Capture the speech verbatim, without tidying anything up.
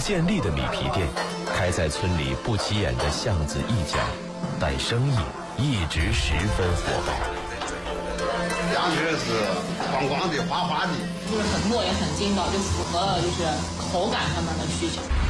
见利的米皮店，开在村里不起眼的巷子一角，但生意一直十分火爆。 羊血是光光的、花花的， 就是很糯也很筋道，就符合了就是口感上面的需求。